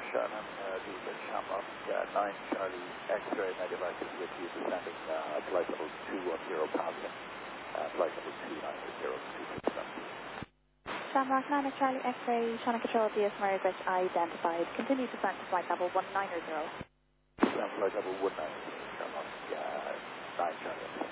Sherman, these are Shamrock 9 Charlie X-ray, my device is with you, descending flight level 210 passing, flight level 290, 267. Shamrock 9 Charlie X-ray, Shannon Control, DS Margaret identified. Continue descent to flight level 190. Descent flight level 190, Shamrock 9 Charlie X-ray.